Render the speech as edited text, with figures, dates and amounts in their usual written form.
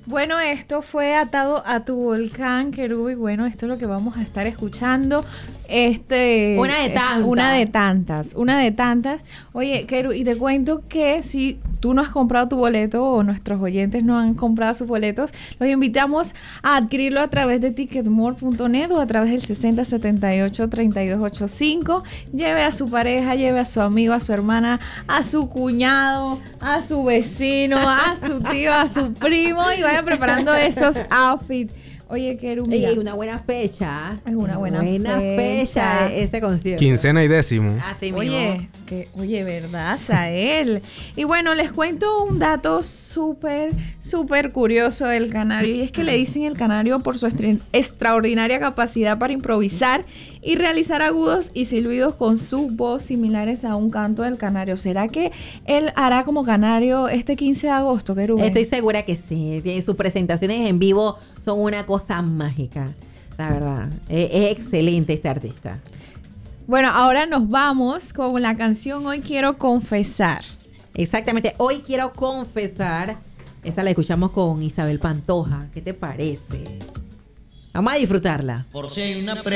Bueno, esto fue Atado a tu Volcán, Querub, y bueno, esto es lo que vamos a estar escuchando. Una de tantas. Una de tantas. Oye, Querub, y te cuento que si tú no has comprado tu boleto o nuestros oyentes no han comprado sus boletos, los invitamos a adquirirlo a través de ticketmore.net o a través del 6078-3285. Lleve a su pareja, lleve a su amigo, a su hermana, a su cuñado, a su vecino, a su tío, a su primo y vaya preparando esos outfits. Oye, Querub, mira. Es una buena fecha. Es una buena fecha ese concierto. Quincena y décimo. Así mismo. Oye, ¿verdad, Sael? Y bueno, les cuento un dato súper curioso del canario. Y es que le dicen el canario por su extraordinaria capacidad para improvisar y realizar agudos y silbidos con su voz similares a un canto del canario. ¿Será que él hará como canario este 15 de agosto, Querub? Estoy segura que sí. Sus presentaciones en vivo son una cosa mágica. La verdad. Es excelente este artista. Bueno, ahora nos vamos con la canción Hoy Quiero Confesar. Exactamente. Hoy Quiero Confesar. Esa la escuchamos con Isabel Pantoja. ¿Qué te parece? Vamos a disfrutarla. Por si hay una